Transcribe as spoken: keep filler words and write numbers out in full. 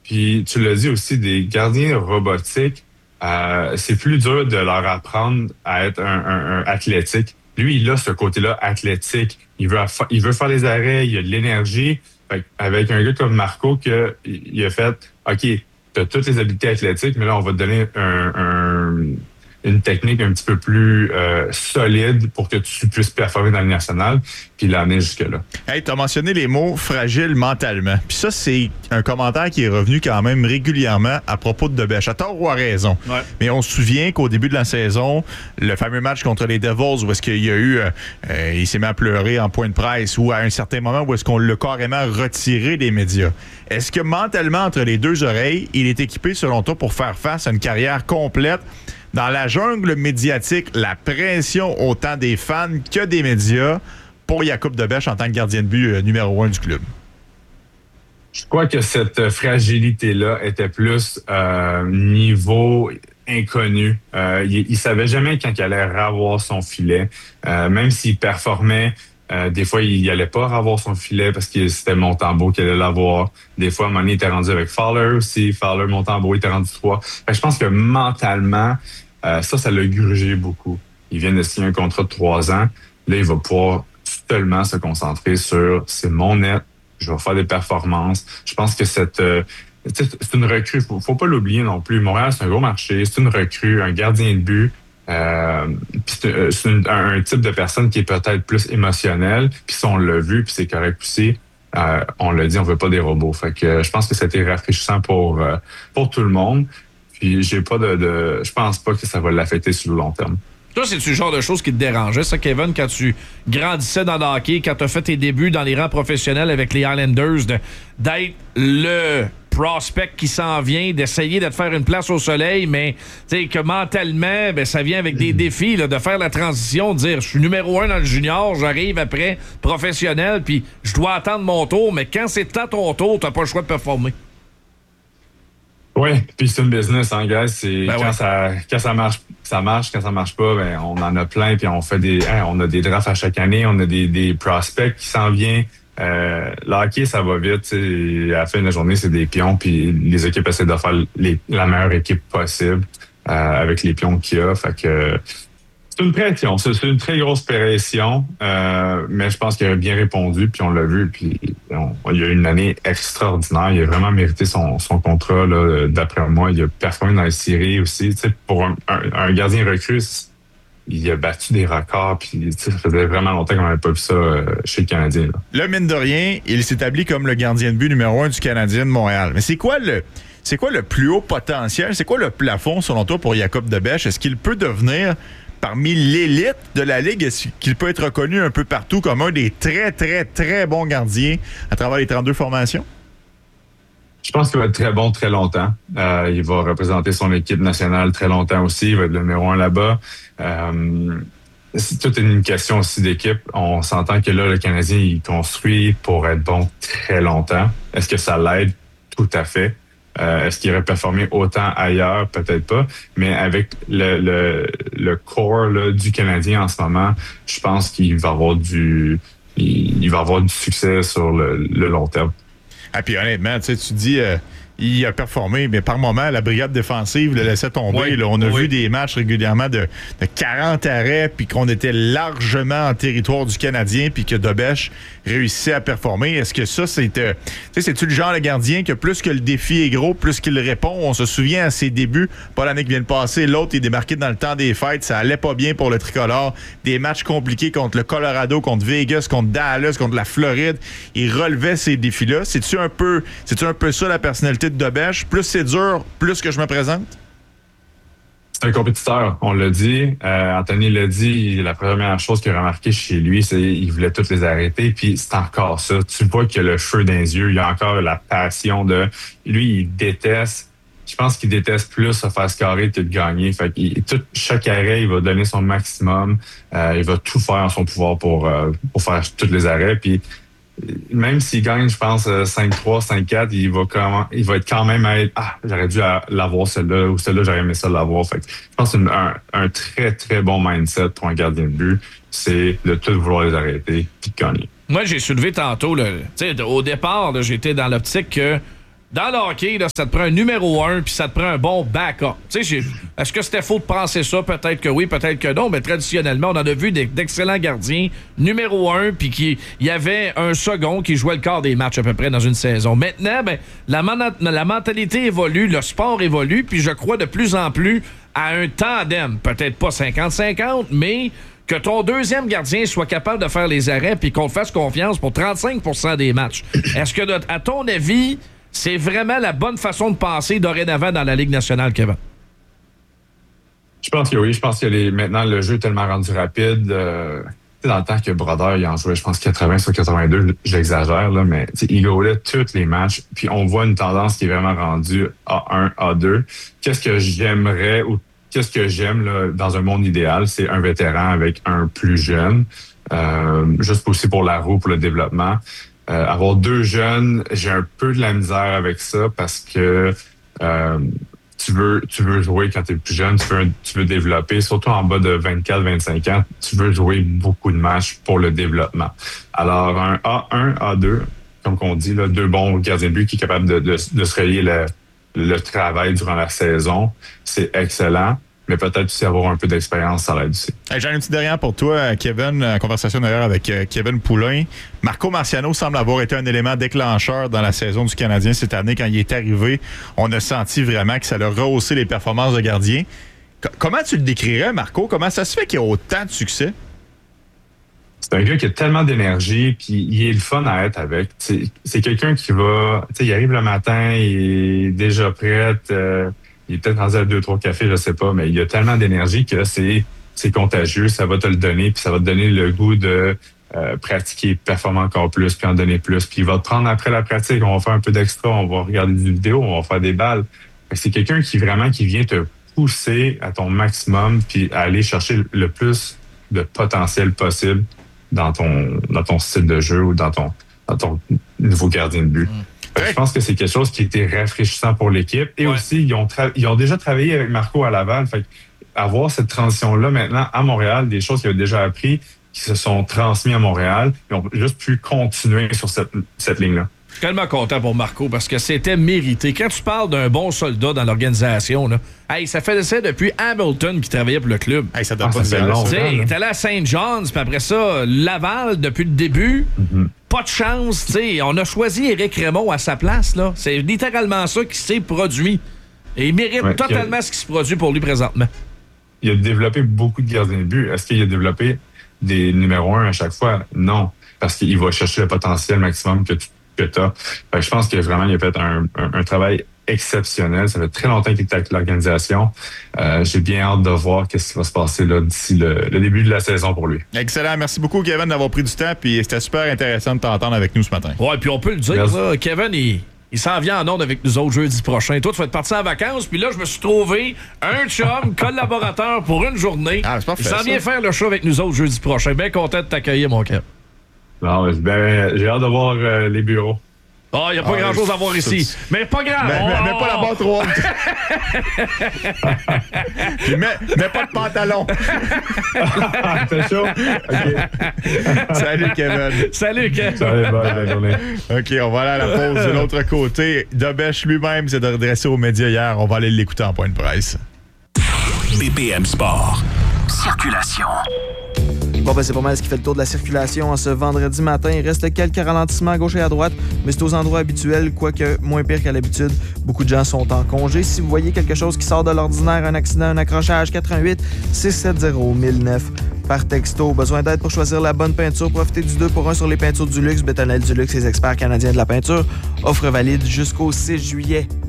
Puis tu l'as dit aussi, des gardiens robotiques, euh, c'est plus dur de leur apprendre à être un, un, un athlétique. Lui, il a ce côté-là athlétique. Il veut, il veut faire les arrêts, il a de l'énergie. Fait avec un gars comme Marco, que, il a fait, OK, tu as toutes les habiletés athlétiques, mais là, on va te donner un, un, une technique un petit peu plus euh, solide pour que tu puisses performer dans le national, puis l'amener jusque-là. Hey, tu as mentionné les mots fragile mentalement. Puis ça, c'est un commentaire qui est revenu quand même régulièrement à propos de Debèche, à tort ou à raison. Ouais. Mais on se souvient qu'au début de la saison, le fameux match contre les Devils, où est-ce qu'il y a eu, euh, il s'est mis à pleurer en point de presse, ou à un certain moment où est-ce qu'on l'a carrément retiré des médias. Est-ce que mentalement, entre les deux oreilles, il est équipé, selon toi, pour faire face à une carrière complète dans la jungle médiatique, la pression autant des fans que des médias pour Jakub Debèche en tant que gardien de but euh, numéro un du club? Je crois que cette fragilité-là était plus euh, niveau inconnu. Euh, il, il savait jamais quand il allait ravoir son filet. Euh, même s'il performait, euh, des fois, il allait pas ravoir son filet parce que c'était Montembeault qui allait l'avoir. Des fois, à un moment donné, il était rendu avec Fowler aussi. Fowler, Montembeault, il était rendu trois. Fait que je pense que mentalement, euh, ça, ça l'a grugé beaucoup. Il vient de signer un contrat de trois ans. Là, il va pouvoir seulement se concentrer sur « c'est mon net, je vais faire des performances ». Je pense que cette... Euh, c'est une recrue, faut, faut pas l'oublier non plus. Montréal, c'est un gros marché, c'est une recrue, un gardien de but. Euh, pis c'est c'est une, un, un type de personne qui est peut-être plus émotionnel. Puis si on l'a vu, puis c'est correct aussi, euh, on l'a dit, on veut pas des robots. Fait que euh, je pense que c'était rafraîchissant pour euh, pour tout le monde. Puis j'ai pas de, de je pense pas que ça va l'affecter sur le long terme. Toi, c'est-tu le genre de choses qui te dérangeait, ça, Kevin, quand tu grandissais dans le hockey, quand tu as fait tes débuts dans les rangs professionnels avec les Islanders, de, d'être le prospect qui s'en vient, d'essayer de te faire une place au soleil, mais que mentalement, ben, ça vient avec des défis, là, de faire la transition, de dire je suis numéro un dans le junior, j'arrive après professionnel, puis je dois attendre mon tour, mais quand c'est à ton tour, t'as pas le choix de performer. Oui, puis c'est une business, hein, guys. C'est ben quand ouais. ça quand ça marche, ça marche. Quand ça marche pas, ben on en a plein. Puis on fait des, hein, on a des drafts à chaque année. On a des, des prospects qui s'en viennent. Euh, le hockey, ça va vite. T'sais. À la fin de la journée, c'est des pions. Puis les équipes essaient de faire les, la meilleure équipe possible euh, avec les pions qu'il y a. Fait que c'est une pression. C'est, c'est une très grosse pression. Euh, mais je pense qu'il a bien répondu. Puis on l'a vu. Puis on, il y a eu une année extraordinaire. Il a vraiment mérité son, son contrat. Là, d'après moi, il a performé dans les séries aussi. T'sais, pour un, un, un gardien recrue, il a battu des records. Puis ça faisait vraiment longtemps qu'on n'avait pas vu ça euh, chez le Canadien. Là. Le mine de rien, il s'établit comme le gardien de but numéro un du Canadien de Montréal. Mais c'est quoi le c'est quoi le plus haut potentiel? C'est quoi le plafond, selon toi, pour Jakub Debèche? Est-ce qu'il peut devenir parmi l'élite de la Ligue? Est-ce qu'il peut être reconnu un peu partout comme un des très, très, très bons gardiens à travers les trente-deux formations? Je pense qu'il va être très bon très longtemps. Euh, il va représenter son équipe nationale très longtemps aussi. Il va être le numéro un là-bas. Euh, c'est toute une question aussi d'équipe. On s'entend que là, le Canadien, il construit pour être bon très longtemps. Est-ce que ça l'aide? Tout à fait. Euh, est-ce qu'il aurait performé autant ailleurs? Peut-être pas. Mais avec le, le, le core là, du Canadien en ce moment, je pense qu'il va avoir du il, il va avoir du succès sur le, le long terme. Ah, puis honnêtement, tu sais, tu dis euh, il a performé, mais par moment, la brigade défensive le laissait tomber. Oui, là. On a oui. vu des matchs régulièrement de, de quarante arrêts, puis qu'on était largement en territoire du Canadien, puis que Debèche réussissait à performer. Est-ce que ça, c'est... Euh, tu sais, c'est-tu le genre de gardien que plus que le défi est gros, plus qu'il répond? On se souvient à ses débuts, pas l'année qui vient de passer, l'autre, il est démarqué dans le temps des fêtes, ça allait pas bien pour le tricolore. Des matchs compliqués contre le Colorado, contre Vegas, contre Dallas, contre la Floride. Il relevait ces défis-là. C'est-tu un peu, c'est-tu un peu ça, la personnalité de Debèche? Plus c'est dur, plus que je me présente? C'est un compétiteur, on l'a dit. Euh, Anthony l'a dit, la première chose qu'il a remarqué chez lui, c'est qu'il voulait toutes les arrêter. Puis c'est encore ça. Tu vois qu'il a le feu dans les yeux. Il a encore la passion de... Lui, il déteste... Je pense qu'il déteste plus se faire scorer que de gagner. Fait qu'il, tout, chaque arrêt, il va donner son maximum. Euh, il va tout faire en son pouvoir pour, euh, pour faire tous les arrêts. Puis même s'il gagne, je pense, cinq trois, cinq quatre, il va comment, il va être quand même à être, ah, j'aurais dû l'avoir celle-là, ou celle-là, j'aurais aimé ça l'avoir. Fait que je pense que c'est un, un très, très bon mindset pour un gardien de but. C'est de tout vouloir les arrêter puis de gagner. Moi, j'ai soulevé tantôt, là, au départ, là, j'étais dans l'optique que dans le hockey, là, ça te prend un numéro un puis ça te prend un bon backup. Tu sais, est-ce que c'était faux de penser ça? Peut-être que oui, peut-être que non, mais traditionnellement, on en a vu des, d'excellents gardiens numéro un puis qu'il y avait un second qui jouait le quart des matchs à peu près dans une saison. Maintenant, ben, la, man- la mentalité évolue, le sport évolue, puis je crois de plus en plus à un tandem. Peut-être pas cinquante cinquante, mais que ton deuxième gardien soit capable de faire les arrêts puis qu'on te fasse confiance pour trente-cinq pour cent des matchs. Est-ce que, à ton avis, c'est vraiment la bonne façon de penser dorénavant dans la Ligue nationale, Kevin? Je pense que oui. Je pense que les, maintenant, le jeu est tellement rendu rapide. Euh, dans le temps que Brodeur, il en jouait, je pense, quatre-vingts sur quatre-vingt-deux, j'exagère, là, mais il goalait tous les matchs. Puis on voit une tendance qui est vraiment rendue A un, A deux. Qu'est-ce que j'aimerais ou qu'est-ce que j'aime là, dans un monde idéal? C'est un vétéran avec un plus jeune. Euh, juste aussi pour la roue, pour le développement. Euh, avoir deux jeunes, j'ai un peu de la misère avec ça parce que euh, tu veux tu veux jouer quand tu es plus jeune, tu veux, tu veux développer, surtout en bas de vingt-quatre vingt-cinq ans, tu veux jouer beaucoup de matchs pour le développement. Alors, un A un, A deux, comme on dit, là, deux bons gardiens de but qui est capable de, de, de se relier le, le travail durant la saison, c'est excellent. Mais peut-être aussi avoir un peu d'expérience, ça l'aide aussi. Hey, j'ai une petite dernière pour toi, Kevin. En conversation d'ailleurs avec euh, Kevin Poulain. Marco Marciano semble avoir été un élément déclencheur dans la saison du Canadien cette année. Quand il est arrivé, on a senti vraiment que ça a rehaussé les performances de gardien. C- comment tu le décrirais, Marco? Comment ça se fait qu'il y a autant de succès? C'est un gars qui a tellement d'énergie, puis il est le fun à être avec. C'est, c'est quelqu'un qui va... Tu sais, il arrive le matin, il est déjà prêt... Euh, il est peut-être rendu à deux, trois cafés, je sais pas, mais il y a tellement d'énergie que c'est, c'est contagieux, ça va te le donner, puis ça va te donner le goût de euh, pratiquer, performer encore plus, puis en donner plus. Puis il va te prendre après la pratique, on va faire un peu d'extra, on va regarder des vidéos, on va faire des balles. Fait que c'est quelqu'un qui vraiment qui vient te pousser à ton maximum, puis à aller chercher le plus de potentiel possible dans ton dans ton style de jeu ou dans ton dans ton nouveau gardien de but. Mmh. Je pense que c'est quelque chose qui était rafraîchissant pour l'équipe. Et ouais. aussi, ils ont, tra- ils ont déjà travaillé avec Marco à Laval. Fait avoir cette transition-là maintenant à Montréal, des choses qu'ils avaient déjà appris, qui se sont transmises à Montréal, ils ont juste pu continuer sur cette, cette ligne-là. Je suis tellement content pour Marco parce que c'était mérité. Quand tu parles d'un bon soldat dans l'organisation, là, hey, ça fait ça depuis Hamilton qui travaillait pour le club. Hey, ça doit ah, pas ça être long. Il est allé à Saint John's, puis après ça, Laval depuis le début. Mm-hmm. Pas de chance, tu sais. On a choisi Éric Raymond à sa place, là. C'est littéralement ça qui s'est produit. Et il mérite ouais, totalement a... ce qui se produit pour lui présentement. Il a développé beaucoup de gardiens de but. Est-ce qu'il a développé des numéros un à chaque fois? Non. Parce qu'il va chercher le potentiel maximum que tu que t'as. Fait que je pense que vraiment, il a fait un, un, un travail exceptionnel. Ça fait très longtemps qu'il est avec l'organisation. Euh, j'ai bien hâte de voir qu'est-ce qui va se passer là d'ici le, le début de la saison pour lui. Excellent. Merci beaucoup, Kevin, d'avoir pris du temps. Puis c'était super intéressant de t'entendre avec nous ce matin. Ouais, puis on peut le dire, là, Kevin, il, il s'en vient en onde avec nous autres jeudi prochain. Toi, tu vas être parti en vacances. Puis là, je me suis trouvé un chum collaborateur pour une journée. Ah, c'est parfait, il s'en vient faire le show avec nous autres jeudi prochain. Bien content de t'accueillir, mon Kev. Non, ben, j'ai hâte de voir euh, les bureaux. Ah, oh, il n'y a pas ah, grand-chose à voir ici. Tu... Mais pas grave. Mais, oh! mais, mais pas la boîte ronde. Puis mets, mets pas de pantalon. C'est chaud? OK. Salut, Kevin. Salut, Kevin. Salut, bonne journée. OK, on va aller à la pause de l'autre côté. Dobèche lui-même s'est redressé aux médias hier. On va aller l'écouter en point de presse. B P M Sport. Circulation. Bon, ben c'est pas mal ce qui fait le tour de la circulation en ce vendredi matin. Il reste quelques ralentissements à gauche et à droite, mais c'est aux endroits habituels, quoique moins pire qu'à l'habitude. Beaucoup de gens sont en congé. Si vous voyez quelque chose qui sort de l'ordinaire, un accident, un accrochage, quatre un huit six sept zéro mille neuf par texto. Besoin d'aide pour choisir la bonne peinture? Profitez du deux pour un sur les peintures du luxe. Bétonnel du luxe, les experts canadiens de la peinture. Offre valide jusqu'au six juillet.